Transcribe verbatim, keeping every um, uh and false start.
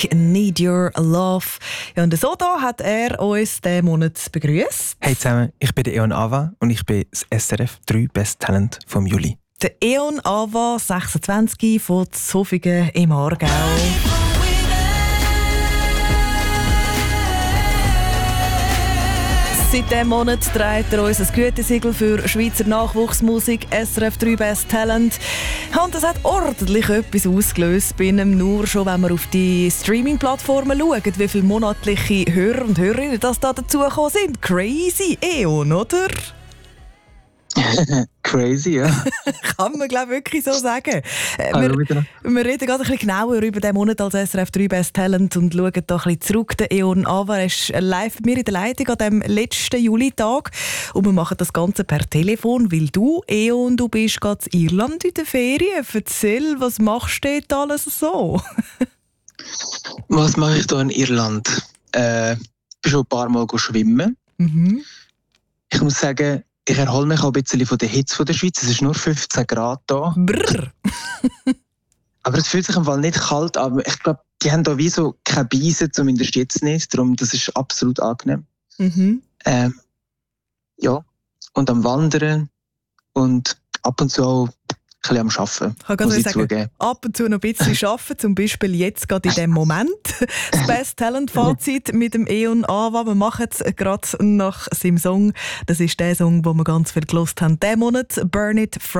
«Need Your Love». Ja, und so da hat er uns diesen Monat begrüßt. Hey zusammen, ich bin der Eon Ava und ich bin das S R F drei Best Talent vom Juli. Der Eon Ava, sechsundzwanzig, von Zofingen im Aargau. Seit diesem Monat trägt er uns ein Gütesiegel für Schweizer Nachwuchsmusik, S R F drei Best Talent. Und das hat ordentlich etwas ausgelöst bei ihm, nur schon, wenn wir auf die Streaming-Plattformen schauen, wie viele monatliche Hörer und Hörerinnen das da dazugekommen sind. Crazy, Eon, oder? Crazy, ja. Kann man, glaube ich, wirklich so sagen. Äh, Hallo, wir, wir reden gerade ein bisschen genauer über diesen Monat als S R F drei Best Talent und schauen da ein bisschen zurück. Der Eon Ava ist live bei mir in der Leitung an diesem letzten Julitag. Und wir machen das Ganze per Telefon, weil du, Eon, du bist gerade in Irland in der Ferien. Erzähl, was machst du dort alles so? Was mache ich hier in Irland? Äh, ich bin schon ein paar Mal schwimmen. Mhm. Ich muss sagen, ich erhole mich auch ein bisschen von der Hitze von der Schweiz. Es ist nur fünfzehn Grad hier. Brrr. Aber es fühlt sich im Fall nicht kalt an. Ich glaube, die haben hier wie so keine Beise, zumindest jetzt nicht. Darum, das ist absolut angenehm. Mhm. Ähm, ja, und am Wandern und ab und zu auch ein bisschen am Arbeiten, Ich kann muss ich sagen, zugeben. ab und zu noch ein bisschen arbeiten, zum Beispiel jetzt gerade in diesem Moment. Das Best Talent Fazit mit dem Eon Ava. Wir machen es gerade nach seinem Song. Das ist der Song, den wir ganz viel gehört haben diesen Monat. «Burn It From